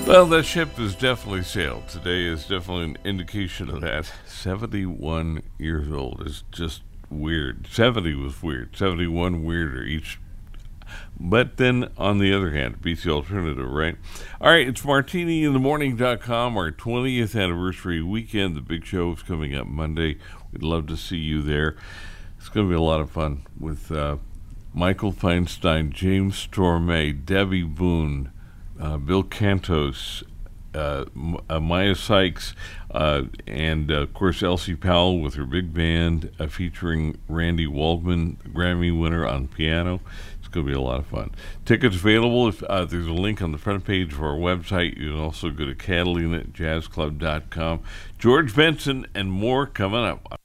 Well, that ship has definitely sailed. Today is definitely an indication of that. 71 years old is just weird. 70 was weird. 71 weirder each. But then, on the other hand, it beats the alternative, right? All right, it's martiniinthemorning.com, our 20th anniversary weekend. The big show is coming up Monday. We'd love to see you there. It's going to be a lot of fun with Michael Feinstein, James Stormay, Debbie Boone, Bill Cantos, Maya Sykes, and of course Elsie Powell with her big band featuring Randy Waldman, Grammy winner, on piano. It's going to be a lot of fun. Tickets available. If there's a link on the front page of our website. You can also go to CatalinaJazzClub.com. George Benson and more coming up.